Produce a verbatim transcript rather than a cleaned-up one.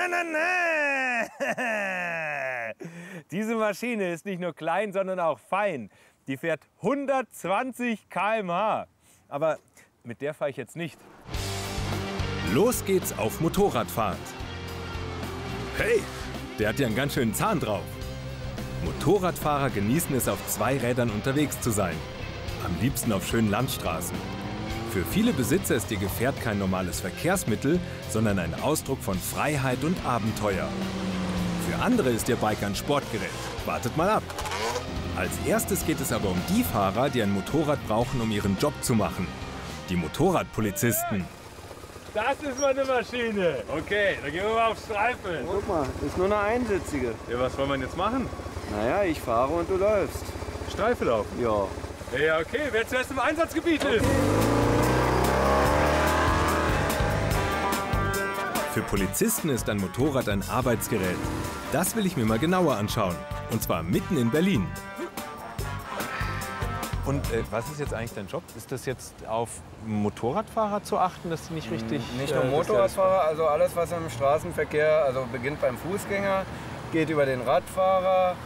na, na, na. Diese Maschine ist nicht nur klein, sondern auch fein. Die fährt hundertzwanzig Kilometer pro Stunde. Aber mit der fahre ich jetzt nicht. Los geht's auf Motorradfahrt. Hey, der hat ja einen ganz schönen Zahn drauf. Motorradfahrer genießen es, auf zwei Rädern unterwegs zu sein. Am liebsten auf schönen Landstraßen. Für viele Besitzer ist ihr Gefährt kein normales Verkehrsmittel, sondern ein Ausdruck von Freiheit und Abenteuer. Für andere ist ihr Bike ein Sportgerät. Wartet mal ab. Als erstes geht es aber um die Fahrer, die ein Motorrad brauchen, um ihren Job zu machen. Die Motorradpolizisten. Das ist meine Maschine. Okay, dann gehen wir mal aufs Streifen. Guck mal, das ist nur eine einsitzige. Ja, was wollen wir jetzt machen? Naja, ich fahre und du läufst. Streife laufen? Ja. Ja, okay, wer zuerst im Einsatzgebiet ist. Für Polizisten ist ein Motorrad ein Arbeitsgerät. Das will ich mir mal genauer anschauen. Und zwar mitten in Berlin. Und äh, was ist jetzt eigentlich dein Job? Ist das jetzt auf Motorradfahrer zu achten, dass die nicht richtig... Nicht nur äh, Motorradfahrer, also alles, was im Straßenverkehr, also beginnt beim Fußgänger, geht über den Radfahrer,